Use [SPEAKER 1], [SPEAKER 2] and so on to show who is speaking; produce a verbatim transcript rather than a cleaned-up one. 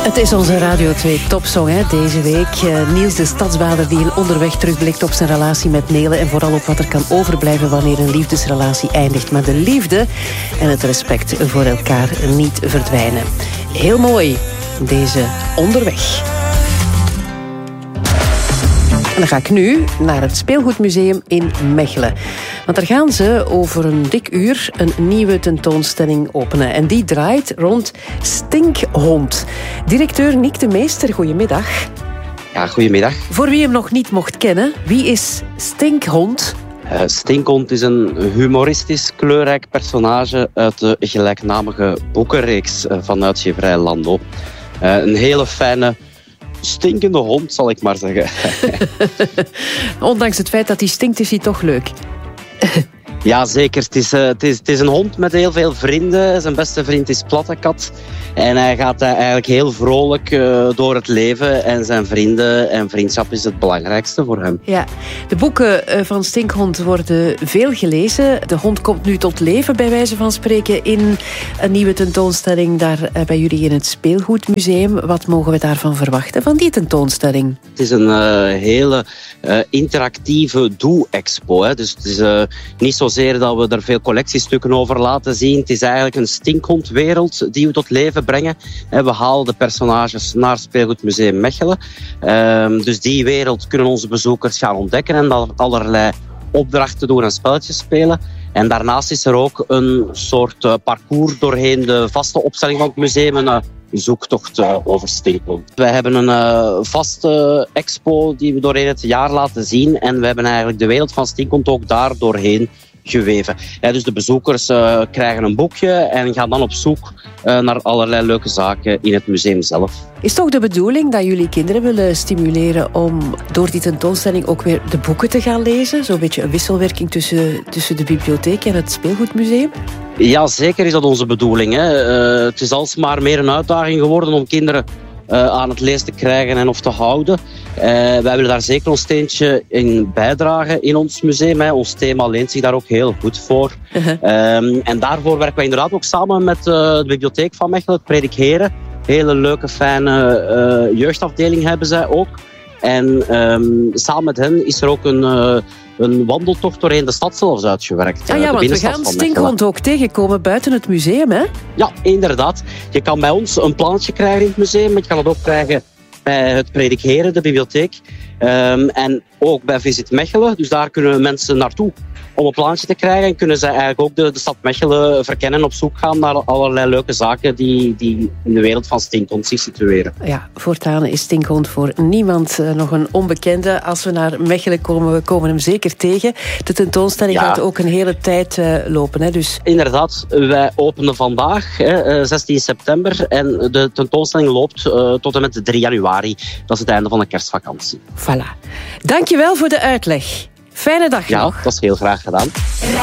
[SPEAKER 1] Het is onze Radio twee topsong hè, deze week. Uh, Niels de Stadsbader die in Onderweg terugblikt op zijn relatie met Nele en vooral op wat er kan overblijven wanneer een liefdesrelatie eindigt. Maar de liefde en het respect voor elkaar niet verdwijnen. Heel mooi, deze Onderweg. En dan ga ik nu naar het Speelgoedmuseum in Mechelen. Want daar gaan ze over een dik uur een nieuwe tentoonstelling openen. En die draait rond Stinkhond. Directeur Nick de Meester, goedemiddag.
[SPEAKER 2] Ja, goedemiddag.
[SPEAKER 1] Voor wie hem nog niet mocht kennen, wie is Stinkhond?
[SPEAKER 2] Uh, Stinkhond is een humoristisch, kleurrijk personage uit de gelijknamige boekenreeks van uitgeverij Lando. Uh, een hele fijne, stinkende hond, zal ik maar zeggen.
[SPEAKER 1] Ondanks het feit dat hij stinkt, is hij toch leuk.
[SPEAKER 2] Ja, zeker. Het is, uh, het, is, het is een hond met heel veel vrienden. Zijn beste vriend is Plattekat. En hij gaat uh, eigenlijk heel vrolijk uh, door het leven. En zijn vrienden en vriendschap is het belangrijkste voor hem.
[SPEAKER 1] Ja, de boeken uh, van Stinkhond worden veel gelezen. De hond komt nu tot leven, bij wijze van spreken, in een nieuwe tentoonstelling daar uh, bij jullie in het Speelgoedmuseum. Wat mogen we daarvan verwachten, van die tentoonstelling?
[SPEAKER 2] Het is een uh, hele uh, interactieve doe-expo. Hè. Dus het is uh, niet zozeer dat we er veel collectiestukken over laten zien. Het is eigenlijk een stinkhondwereld die we tot leven brengen. We halen de personages naar het Speelgoedmuseum Mechelen. Dus die wereld kunnen onze bezoekers gaan ontdekken en dan allerlei opdrachten doen en spelletjes spelen. En daarnaast is er ook een soort parcours doorheen de vaste opstelling van het museum. Een zoektocht over Stinkhond. Wij hebben een uh, vaste expo die we doorheen het jaar laten zien. En we hebben eigenlijk de wereld van Stinkhond ook daar doorheen geweven. Ja, dus de bezoekers uh, krijgen een boekje en gaan dan op zoek uh, naar allerlei leuke zaken in het museum zelf.
[SPEAKER 1] Is toch de bedoeling dat jullie kinderen willen stimuleren om door die tentoonstelling ook weer de boeken te gaan lezen? Zo'n beetje een wisselwerking tussen, tussen de bibliotheek en het Speelgoedmuseum?
[SPEAKER 2] Ja, zeker is dat onze bedoeling. Hè. Uh, het is alsmaar meer een uitdaging geworden om kinderen Uh, aan het lezen te krijgen en of te houden. Uh, wij willen daar zeker ons steentje in bijdragen in ons museum. Hè. Ons thema leent zich daar ook heel goed voor. Uh-huh. Um, en daarvoor werken wij inderdaad ook samen met uh, de bibliotheek van Mechelen, het Predik Heren. Hele leuke, fijne uh, jeugdafdeling hebben zij ook. En um, samen met hen is er ook een, uh, een wandeltocht doorheen de stad zelfs uitgewerkt.
[SPEAKER 1] Ah ja, want we gaan Stinkhond ook tegenkomen buiten het museum, hè?
[SPEAKER 2] Ja, inderdaad. Je kan bij ons een plannetje krijgen in het museum, maar je kan het ook krijgen bij het Predik Heren, de bibliotheek. Um, en ook bij Visit Mechelen, dus daar kunnen mensen naartoe om een plannetje te krijgen. En kunnen zij eigenlijk ook de, de stad Mechelen verkennen en op zoek gaan naar allerlei leuke zaken die, die in de wereld van Stinkhond zich situeren.
[SPEAKER 1] Ja, voortaan is Stinkhond voor niemand uh, nog een onbekende. Als we naar Mechelen komen, we komen hem zeker tegen. De tentoonstelling ja. gaat ook een hele tijd uh, lopen. Hè, dus.
[SPEAKER 2] Inderdaad, wij openen vandaag, hè, zestien september. En de tentoonstelling loopt uh, tot en met drie januari. Dat is het einde van de kerstvakantie.
[SPEAKER 1] Voilà. Dankjewel voor de uitleg. Fijne dag
[SPEAKER 2] ja,
[SPEAKER 1] nog.
[SPEAKER 2] Ja, dat is heel graag gedaan.